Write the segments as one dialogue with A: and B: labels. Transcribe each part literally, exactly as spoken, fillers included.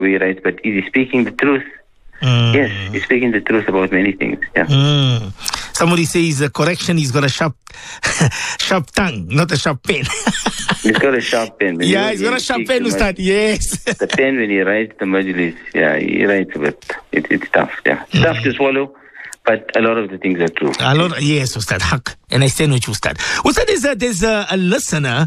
A: he writes, but is he speaking the truth? Mm. Yes, he's speaking the truth about many things. Yeah.
B: Mm. Somebody says, uh, correction, he's got a sharp sharp tongue, not a sharp pen.
A: He's got a sharp pen. When
B: yeah,
A: he,
B: he's got a sharp pen, Ustad, yes.
A: The pen, when he writes the majlis, yeah, he writes a bit. It, it's tough, yeah. It's mm. tough to swallow, but a lot of the things are true.
B: A lot, yes, Ustad, haq. And I stand with you, Ustad. Ustad, there's a, there's a, a listener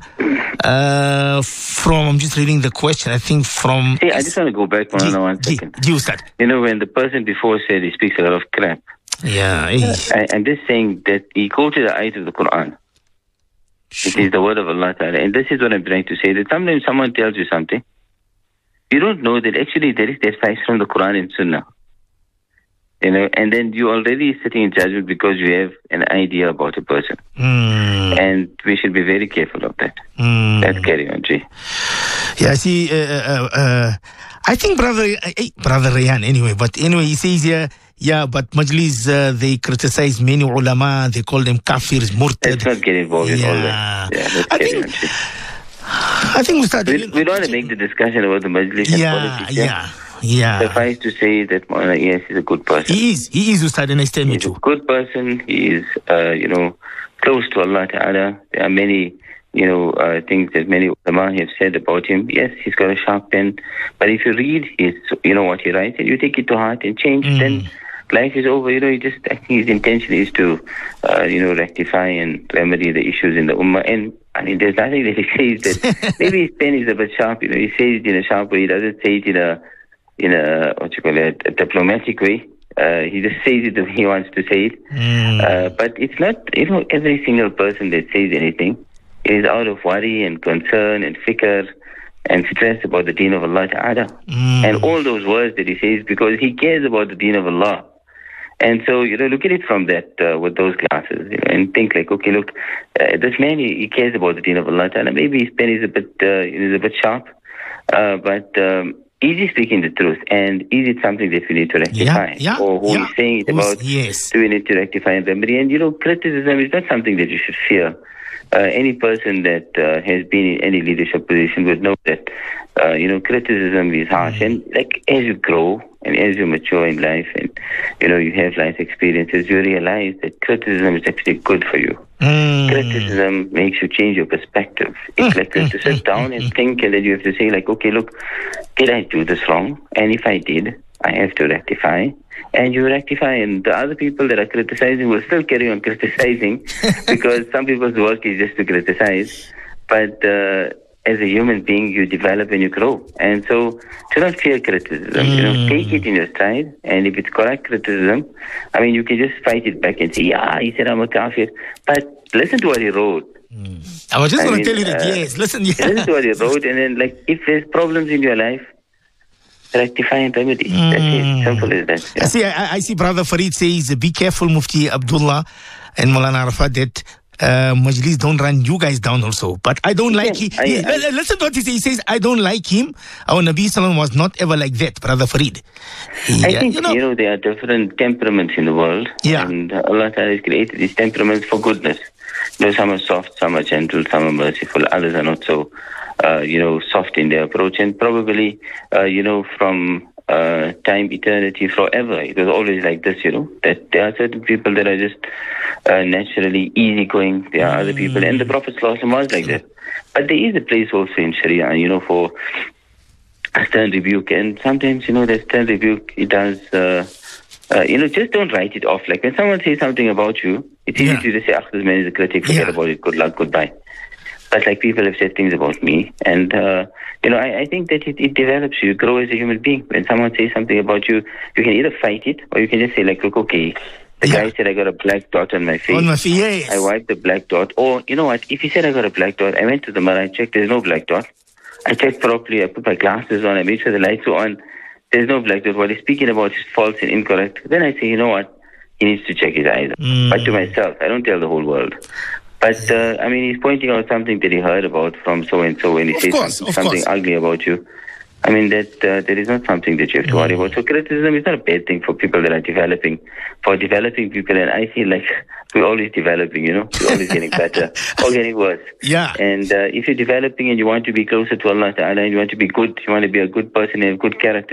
B: uh, from, I'm just reading the question, I think from...
A: Hey, I just want to go back one, G, one second.
B: G, G, Ustad.
A: You know, when the person before said he speaks a lot of crap,
B: yeah,
A: I, I'm just saying that he quoted the ayat of the Quran. Sure. It is the word of Allah Ta'ala. And this is what I'm trying to say, that sometimes someone tells you something, you don't know that actually there is advice from the Quran and Sunnah. You know, and then you're already sitting in judgment because you have an idea about a person.
B: Mm.
A: And we should be very careful of that.
B: Mm.
A: Let's carry on, G.
B: Yeah, see, uh, uh, uh, I think brother, uh, brother Rayan anyway, but anyway, he says here, yeah, but Majlis, uh, they criticize many ulama, they call them kafirs, murtad.
A: Let's not get involved
B: yeah.
A: in all that. Yeah, let's
B: I
A: carry
B: think,
A: on, G.
B: I think we start.
A: We, we don't want to make the discussion about the Majlis and
B: yeah,
A: politics.
B: Yeah,
A: yeah.
B: Yeah.
A: Suffice to say that Maulana Iyas is a good person.
B: He is. He is, Ustad, and I stand with you.
A: He's a good person. He is, uh, you know, close to Allah Ta'ala. There are many, you know, uh, things that many ulama have said about him. Yes, he's got a sharp pen. But if you read his, you know, what he writes, and you take it to heart and change, mm. then life is over. You know, he just, I think his intention is to, uh, you know, rectify and remedy the issues in the ummah. And, I mean, there's nothing that he says that, maybe his pen is a bit sharp, you know, he says it in a sharp way. He doesn't say it in a, in a, what you call it, a diplomatic way. Uh, he just says it the way he wants to say it.
B: Mm.
A: Uh, but it's not, you know, every single person that says anything is out of worry and concern and fikr and stress about the deen of Allah Ta'ala.
B: Mm.
A: And all those words that he says because he cares about the deen of Allah. And so, you know, look at it from that, uh, with those glasses, you know, and think like, okay, look, uh, this man, he, he cares about the deen of Allah Ta'ala. Maybe his pen is a bit, uh, is a bit sharp, uh, but, um, is he speaking the truth? And is it something that we need to rectify?
B: Yeah, yeah,
A: or who
B: yeah.
A: is saying it about,
B: yes.
A: do we need to rectify and remedy? And, you know, criticism is not something that you should fear. Uh, any person that uh, has been in any leadership position would know that, uh, you know, criticism is harsh. Mm. And, like, as you grow and as you mature in life and, you know, you have life experiences, you realize that criticism is actually good for you.
B: Mm.
A: Criticism makes you change your perspective. It's mm. like you have to sit down and think, and then you have to say, like, okay, look, did I do this wrong? And if I did, I have to rectify. And you rectify, and the other people that are criticizing will still carry on criticizing because some people's work is just to criticize. But uh, as a human being, you develop and you grow. And so, do not fear criticism. Mm. You know, take it in your stride. And if it's correct criticism, I mean, you can just fight it back and say, yeah, he said I'm a kafir. But listen to what he wrote.
B: Mm. I was just going to tell you that, uh, yes, listen. Yeah.
A: Listen to what he wrote. And then, like, if there's problems in your life, rectify and remedy. Mm. That's it. Simple as that. Yeah.
B: I see, I, I see Brother Farid says, be careful, Mufti Abdullah and Maulana Arafat, that uh, Majlis don't run you guys down also. But I don't like
A: yeah,
B: him.
A: I,
B: yeah, I, listen to what he says. He says, I don't like him. Our Nabi Sallam was not ever like that, Brother Farid.
A: He, I think, you know, you know, there are different temperaments in the world.
B: Yeah.
A: And Allah Ta'ala has created these temperaments for goodness. You know, some are soft, some are gentle, some are merciful, others are not so, uh, you know, soft in their approach. And probably, uh, you know, from uh, time, eternity, forever, it was always like this, you know, that there are certain people that are just uh, naturally easygoing. There are mm. other people, and the Prophet ﷺ was like that. But there is a place also in Sharia, you know, for a stern rebuke. And sometimes, you know, that stern rebuke, it does... Uh, Uh, you know, just don't write it off. Like when someone says something about you, it's easy yeah. to just say, ah, this man is a critic, forget yeah. about it, good luck, goodbye. But like people have said things about me, and, uh, you know, I, I think that it, it develops you, you grow as a human being. When someone says something about you, you can either fight it, or you can just say, like, look, okay, the yeah. guy said I got a black dot on my face.
B: On my face, yes.
A: I wiped the black dot. Or, you know what, if he said I got a black dot, I went to the mirror, I checked, there's no black dot. I checked properly, I put my glasses on, I made sure the lights were on. There's no black dot. What he's speaking about is false and incorrect. Then I say, you know what? He needs to check his eyes. Mm. But to myself, I don't tell the whole world. But, uh, I mean, he's pointing out something that he heard about from so-and-so, and he
B: of
A: says
B: course,
A: something, something ugly about you. I mean, that uh, that is not something that you have to worry about. So criticism is not a bad thing for people that are developing. For developing people, and I feel like we're always developing, you know, we're always getting better or getting worse.
B: Yeah.
A: And uh, if you're developing and you want to be closer to Allah Ta'ala and you want to be good, you want to be a good person and have good character,